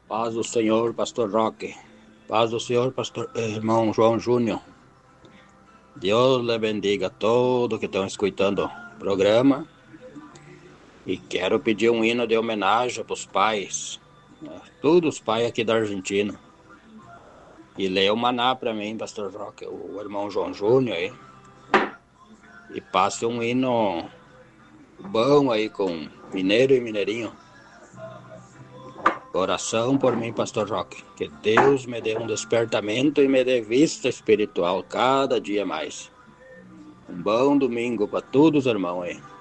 Paz do Senhor, Pastor Roque. Paz do Senhor, Pastor irmão João Júnior. Deus lhe bendiga a todos que estão escutando o programa. E quero pedir um hino de homenagem para os pais, todos os pais aqui da Argentina. E leia o maná para mim, Pastor Roque, o irmão João Júnior aí. E passe um hino bom aí com mineiro e mineirinho. Oração por mim, Pastor Roque. Que Deus me dê um despertamento e me dê vista espiritual cada dia mais. Um bom domingo para todos os irmãos aí.